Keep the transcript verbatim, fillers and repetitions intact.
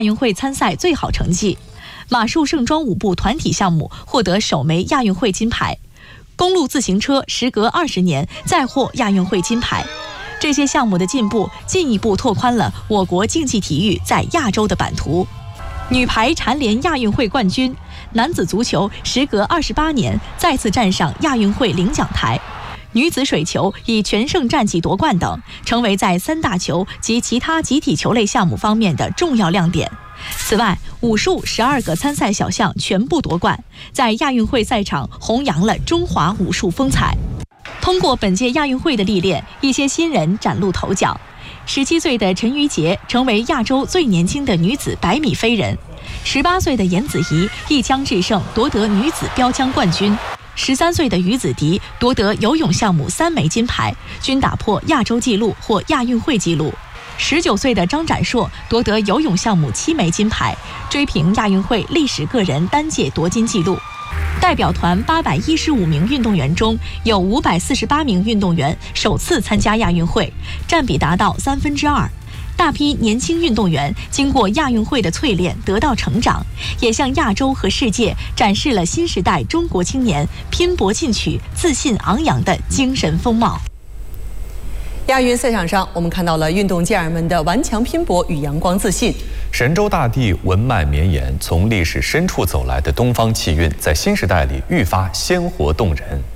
亚运会参赛最好成绩。马术盛装舞步团体项目获得首枚亚运会金牌，公路自行车时隔二十年再获亚运会金牌。这些项目的进步，进一步拓宽了我国竞技体育在亚洲的版图。女排蝉联亚运会冠军，男子足球时隔二十八年再次站上亚运会领奖台。女子水球以全胜战绩夺冠等，成为在三大球及其他集体球类项目方面的重要亮点。此外，武术十二个参赛小项全部夺冠，在亚运会赛场弘扬了中华武术风采。通过本届亚运会的历练，一些新人崭露头角。十七岁的陈瑜婕成为亚洲最年轻的女子百米飞人，十八岁的颜子怡一枪制胜夺得女子标枪冠军。十三岁的于子迪夺得游泳项目三枚金牌，均打破亚洲纪录或亚运会纪录。十九岁的张展硕夺得游泳项目七枚金牌，追平亚运会历史个人单届夺金纪录。代表团八百一十五名运动员中，有五百四十八名运动员首次参加亚运会，占比达到三分之二。大批年轻运动员经过亚运会的淬炼，得到成长，也向亚洲和世界展示了新时代中国青年拼搏进取、自信昂扬的精神风貌。 亚运赛场上，我们看到了运动健儿们的顽强拼搏与阳光自信。 神州大地文脉绵延，从历史深处走来的东方气韵，在新时代里愈发鲜活动人。